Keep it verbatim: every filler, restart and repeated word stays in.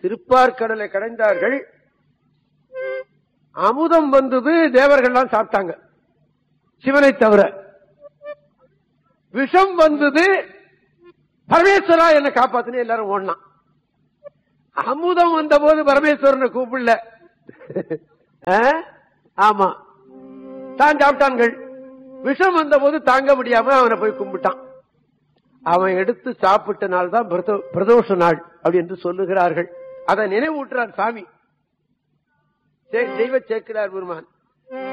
திருப்பார்கடலை கடைந்தார்கள். அமுதம் வந்தது, தேவர்கள்லாம் சாப்பிட்டாங்க சிவனை தவிர. விஷம் வந்தது, பரமேஸ்வரா என்ன காப்பாத்துன்னு எல்லாரும் ஓடலாம். அமுதம் வந்த போது பரமேஸ்வரனை கூப்பிடல. ஆமா, தான் சாப்பிட்டான்கள். விஷம் வந்த போது தாங்க முடியாம அவனை போய் கும்பிட்டான். அவன் எடுத்து சாப்பிட்ட நாள் தான் பிரதோஷ நாள் அப்படி என்று சொல்லுகிறார்கள். அதை நினைவூட்டுறார் சாமி தெய்வ சேக்கிழார் பெருமான்.